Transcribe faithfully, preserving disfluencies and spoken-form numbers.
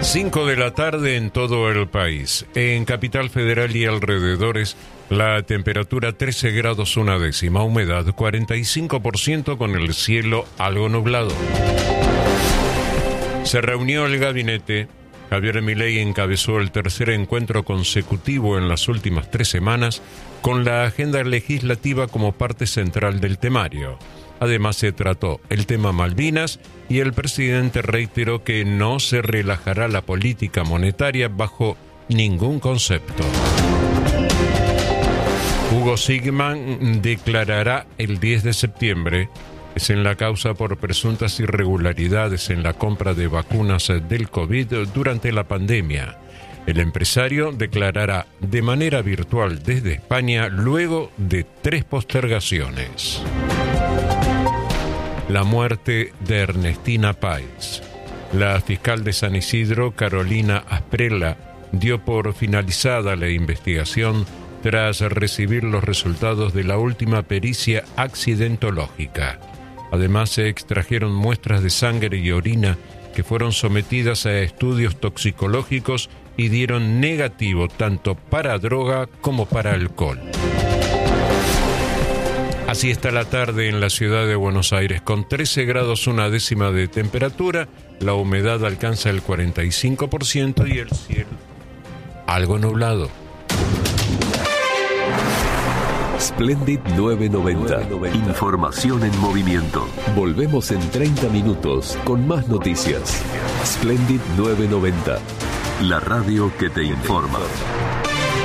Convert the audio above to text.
cinco de la tarde en todo el país. En Capital Federal y alrededores, la temperatura trece grados una décima, humedad cuarenta y cinco por ciento con el cielo algo nublado. Se reunió el gabinete. Javier Milei encabezó el tercer encuentro consecutivo en las últimas tres semanas con la agenda legislativa como parte central del temario. Además se trató el tema Malvinas y el presidente reiteró que no se relajará la política monetaria bajo ningún concepto. Hugo Sigman declarará el diez de septiembre. Es en la causa por presuntas irregularidades en la compra de vacunas del COVID durante la pandemia. El empresario declarará de manera virtual desde España luego de tres postergaciones. La muerte de Ernestina Páez. La fiscal de San Isidro, Carolina Asprella, dio por finalizada la investigación tras recibir los resultados de la última pericia accidentológica. Además, se extrajeron muestras de sangre y orina que fueron sometidas a estudios toxicológicos y dieron negativo tanto para droga como para alcohol. Así está la tarde en la ciudad de Buenos Aires, con trece grados una décima de temperatura, la humedad alcanza el cuarenta y cinco por ciento y el cielo algo nublado. Splendid novecientos noventa. Información en movimiento. Volvemos en treinta minutos con más noticias. Splendid novecientos noventa. La radio que te informa.